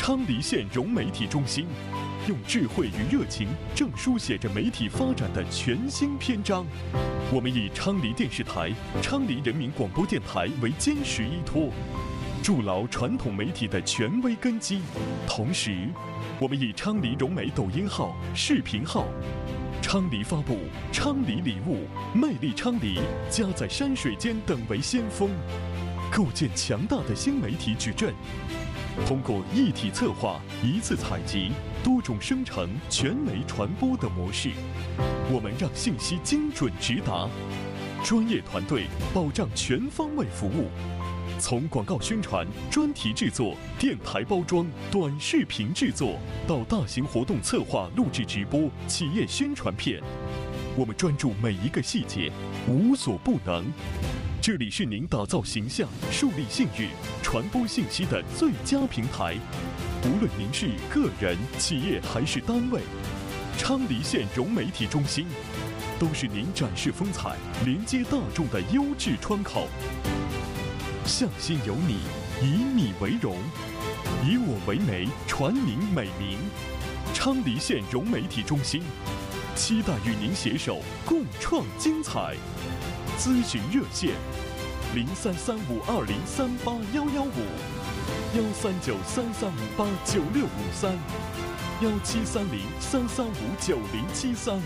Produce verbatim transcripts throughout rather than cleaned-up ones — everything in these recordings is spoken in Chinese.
昌黎县融媒体中心，用智慧与热情，正书写着媒体发展的全新篇章。我们以昌黎电视台、昌黎人民广播电台为坚实依托，筑牢传统媒体的权威根基。同时，我们以昌黎融媒抖音号、视频号、昌黎发布、昌黎礼物、魅力昌黎、家在山水间等为先锋，构建强大的新媒体矩阵。通过一体策划、一次采集、多种生成、全媒传播的模式，我们让信息精准直达，专业团队保障全方位服务。从广告宣传、专题制作、电台包装、短视频制作，到大型活动策划、录制直播、企业宣传片，我们专注每一个细节，无所不能。这里是您打造形象、树立信誉、传播信息的最佳平台。无论您是个人、企业还是单位，昌黎县融媒体中心都是您展示风采、连接大众的优质窗口。向心有你，以你为荣，以我为媒，传您美名。昌黎县融媒体中心，期待与您携手共创精彩。咨询热线：零三三五二零三八幺幺五，幺三九三三五八九六五三，幺七三零三三五九零七三。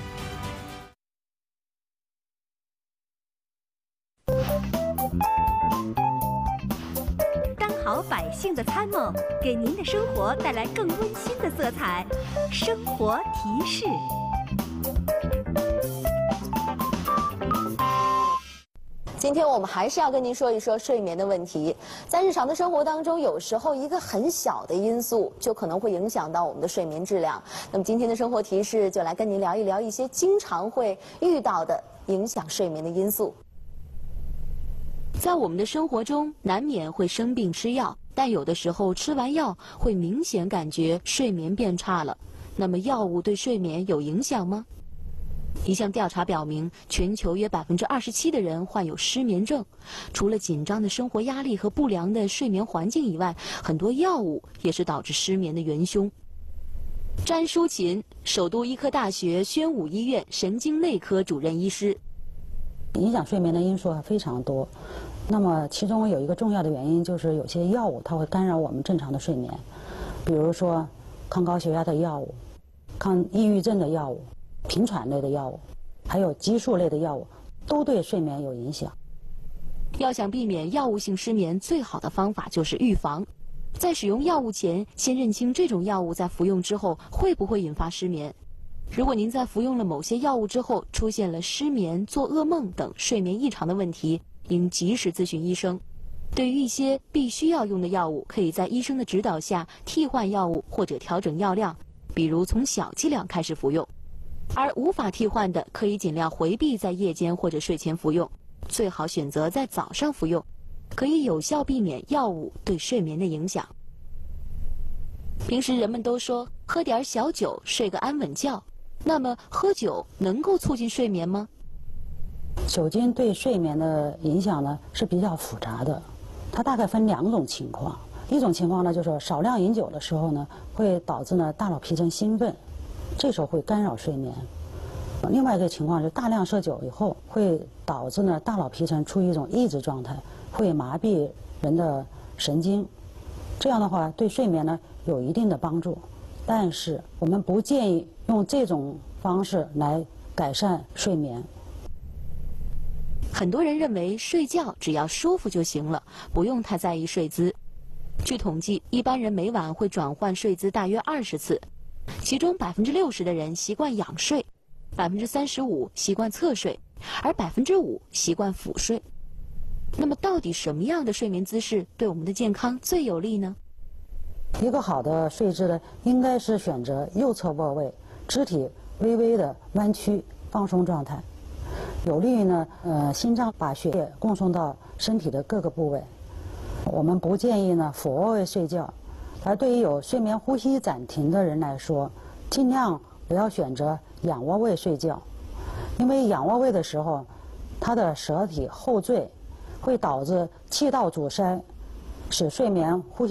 当好百姓的参谋，给您的生活带来更温馨的色彩。生活提示。 今天我们还是要跟您说一说睡眠的问题。在日常的生活当中，有时候一个很小的因素就可能会影响到我们的睡眠质量。那么今天的生活提示就来跟您聊一聊一些经常会遇到的影响睡眠的因素。 在我们的生活中，难免会生病吃药，但有的时候吃完药会明显感觉睡眠变差了。那么药物对睡眠有影响吗？一项调查表明，全球约百分之二十七的人患有失眠症。除了紧张的生活压力和不良的睡眠环境以外，很多药物也是导致失眠的元凶。詹淑琴，首都医科大学宣武医院神经内科主任医师。 影响睡眠的因素非常多，那么其中有一个重要的原因就是有些药物它会干扰我们正常的睡眠，比如说抗高血压的药物、抗抑郁症的药物、平喘类的药物，还有激素类的药物，都对睡眠有影响。 要想避免药物性失眠，最好的方法就是预防。在使用药物前，先认清这种药物在服用之后会不会引发失眠。如果您在服用了某些药物之后出现了失眠、做噩梦等睡眠异常的问题，应及时咨询医生。对于一些必须要用的药物，可以在医生的指导下替换药物或者调整药量，比如从小剂量开始服用。而无法替换的，可以尽量回避在夜间或者睡前服用，最好选择在早上服用，可以有效避免药物对睡眠的影响。平时人们都说喝点小酒睡个安稳觉，那么喝酒能够促进睡眠吗？ 酒精对睡眠的影响呢是比较复杂的，它大概分两种情况。一种情况呢，就是少量饮酒的时候呢，会导致呢大脑皮层兴奋，这时候会干扰睡眠。另外一个情况是大量摄酒以后，会导致呢大脑皮层处于一种抑制状态，会麻痹人的神经，这样的话对睡眠呢有一定的帮助。但是我们不建议用这种方式来改善睡眠。 很多人认为睡觉只要舒服就行了，不用太在意睡姿。据统计，一般人每晚会转换睡姿大约二十次，其中百分之六十的人习惯仰睡，百分之三十五习惯侧睡，而百分之五习惯俯睡。那么，到底什么样的睡眠姿势对我们的健康最有利呢？ 一个好的睡姿呢，应该是选择右侧卧位，肢体微微的弯曲放松状态，有利于呢呃心脏把血液供送到身体的各个部位。我们不建议呢俯卧位睡觉，而对于有睡眠呼吸暂停的人来说，尽量不要选择仰卧位睡觉，因为仰卧位的时候，它的舌体后坠，会导致气道阻塞，使睡眠呼吸